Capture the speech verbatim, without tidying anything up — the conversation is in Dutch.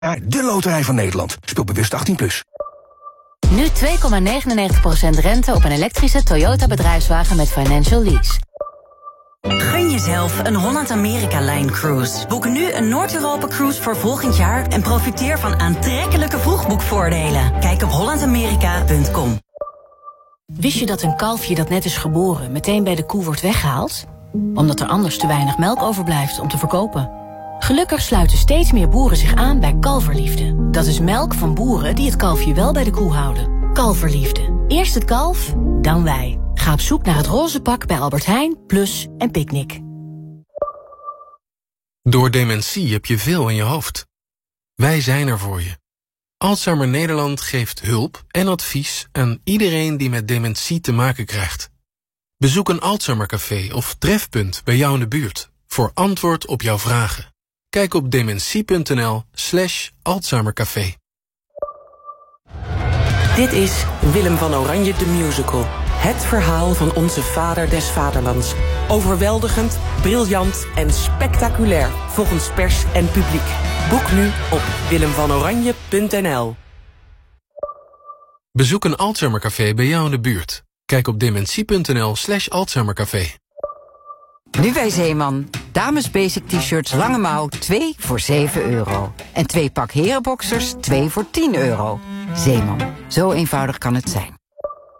De Loterij van Nederland. Speel bewust achttien plus. Nu twee komma negenennegentig procent rente op een elektrische Toyota bedrijfswagen met financial lease. Gun jezelf een Holland-Amerika-Line-cruise. Boek nu een Noord-Europa-cruise voor volgend jaar en profiteer van aantrekkelijke vroegboekvoordelen. Kijk op holland amerika punt com. Wist je dat een kalfje dat net is geboren meteen bij de koe wordt weggehaald? Omdat er anders te weinig melk overblijft om te verkopen. Gelukkig sluiten steeds meer boeren zich aan bij Kalverliefde. Dat is melk van boeren die het kalfje wel bij de koe houden. Kalverliefde. Eerst het kalf, dan wij. Ga op zoek naar het roze pak bij Albert Heijn, Plus en Picnic. Door dementie heb je veel in je hoofd. Wij zijn er voor je. Alzheimer Nederland geeft hulp en advies aan iedereen die met dementie te maken krijgt. Bezoek een Alzheimercafé of trefpunt bij jou in de buurt voor antwoord op jouw vragen. Kijk op dementie.nl slash Alzheimercafé. Dit is Willem van Oranje de Musical. Het verhaal van onze vader des vaderlands. Overweldigend, briljant en spectaculair volgens pers en publiek. Boek nu op willem van oranje punt n l. Bezoek een Alzheimercafé bij jou in de buurt. Kijk op dementie.nl slash Alzheimercafé. Nu bij Zeeman. Dames basic t-shirts lange mouw twee voor zeven euro. En twee pak herenboxers twee voor tien euro. Zeeman. Zo eenvoudig kan het zijn.